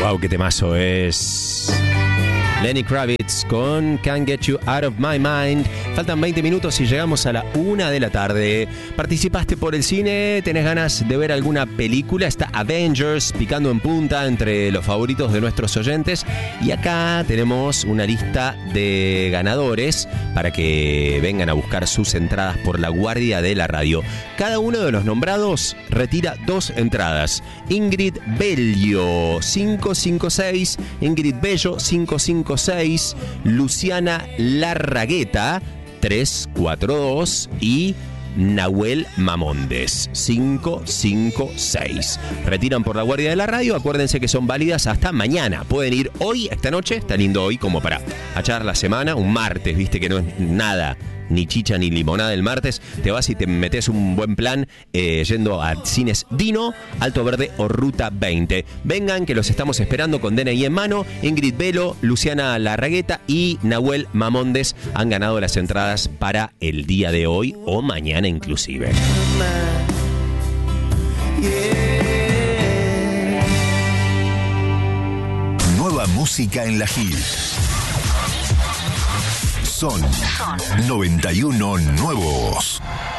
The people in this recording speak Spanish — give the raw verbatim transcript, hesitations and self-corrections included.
Wow, qué temazo es Lenny Kravitz con Can't Get You Out of My Mind. Faltan veinte minutos y llegamos a la una de la tarde. ¿Participaste por el cine? ¿Tenés ganas de ver alguna película? Está Avengers picando en punta entre los favoritos de nuestros oyentes. Y acá tenemos una lista de ganadores para que vengan a buscar sus entradas por la guardia de la radio. Cada uno de los nombrados retira dos entradas. Ingrid Bello, cinco cinco seis. Ingrid Bello, cinco cinco seis. Luciana Larragueta, tres cuatro dos. Y Nahuel Mamondes, cinco cinco seis. Retiran por la guardia de la radio. Acuérdense que son válidas hasta mañana. Pueden ir hoy, esta noche. Está lindo hoy como para echar la semana. Un martes, viste que no es nada, ni chicha ni limonada el martes. Te vas y te metes un buen plan eh, yendo a Cines Dino, Alto Verde o Ruta veinte. Vengan, que los estamos esperando con D N I en mano. Ingrid Velo, Luciana Larragueta y Nahuel Mamondes han ganado las entradas para el día de hoy o mañana inclusive. Nueva música en la Hit. Son noventa y uno nuevos.